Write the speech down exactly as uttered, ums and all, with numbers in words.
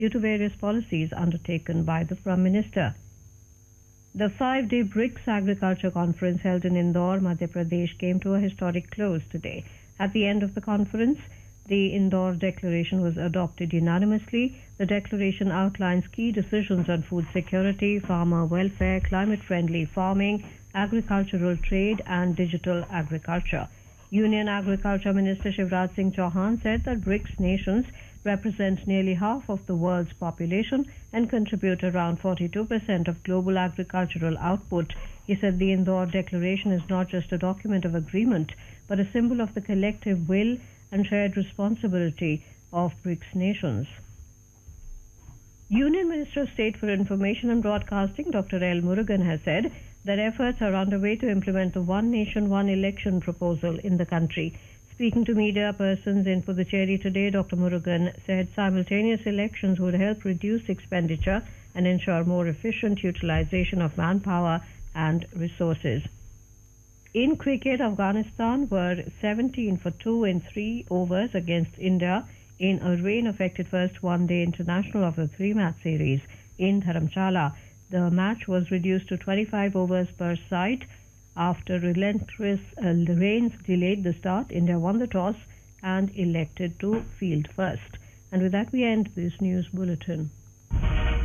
due to various policies undertaken by the Prime Minister. The five-day BRICS Agriculture Conference held in Indore, Madhya Pradesh, came to a historic close today. At the end of the conference, the Indore Declaration was adopted unanimously. The declaration outlines key decisions on food security, farmer welfare, climate-friendly farming, agricultural trade and digital agriculture. Union Agriculture Minister Shivraj Singh Chauhan said that BRICS nations represent nearly half of the world's population and contribute around forty-two percent of global agricultural output. He said the Indore Declaration is not just a document of agreement, but a symbol of the collective will and shared responsibility of BRICS nations. Union Minister of State for Information and Broadcasting, Doctor L. Murugan, has said that efforts are underway to implement the One Nation, One Election proposal in the country. Speaking to media persons in Puducherry today, Doctor Murugan said simultaneous elections would help reduce expenditure and ensure more efficient utilization of manpower and resources. In cricket, Afghanistan were seventeen for two in three overs against India in a rain-affected first one-day international of the three-match series in Dharamshala. The match was reduced to twenty-five overs per side. After relentless uh, rains delayed the start, India won the toss and elected to field first. And with that, we end this news bulletin.